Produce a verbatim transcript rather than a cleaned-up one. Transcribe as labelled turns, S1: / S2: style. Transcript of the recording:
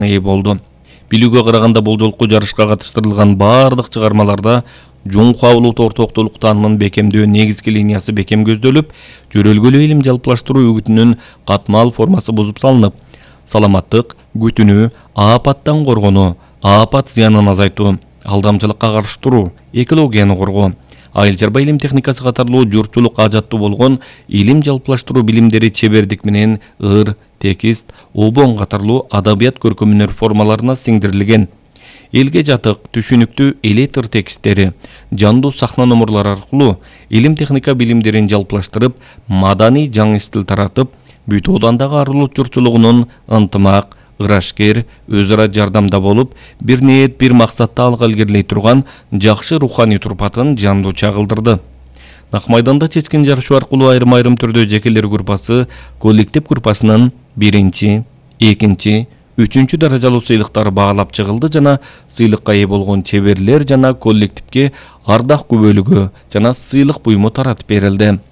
S1: ээ болду. Билүүгө караганда бул жолку жарышка катыштырылган бардык чыгармаларда Жуңку Улут ортоктулук таанымын бекемдөө негизги линиясы бекем көздөлүп, жөрөлгөлүү илим жалпылаштыруу үгүтүнүн катмал формасы бузуп салынып, саламаттык, күтүнүү, аапаттан коргонуу, аапат зыянын азайтуу, алдамчылыкка каршы туруу, экологияны коргоо, айыл чарба илим техникасы катарлуу журтчулук ажаттуу болгон илим жалпылаштыруу билимдери чебердик менен ыр, текст, обон катарлуу адабият көркөмүнөр формаларына сиңдирилген. Элге жатык, түшүнүктүү электр тексттери, жандуу сахна номурлары аркылуу илим техника билимдерин жалпылаштырып, маданий жаңы стиль таратып, бүт оодандагы арылут журтчулугунун ынтымак, ырашкер, өз ара жардамда болуп, бир ниет, бир максатты алга илгерилей турган жакшы руханий турпатын жандуу чагылдырды. Нак майданда чечкен жарышуу аркылуу айрым-айрым түрдө жекелер группасы коллектив группасынын биринчи, экинчи, үчүнчү даражалуу сыйлыктары баалап чыгылды жана сыйлыкка ээ болгон чеберлер жана коллективге ардак күбөлүгү жана сыйлык буюму таратып берилди.